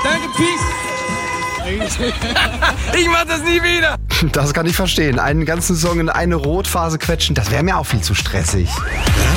Danke, Peace. Ich mach das nie wieder. Das kann ich verstehen. Einen ganzen Song in eine Rotphase quetschen, das wäre mir auch viel zu stressig.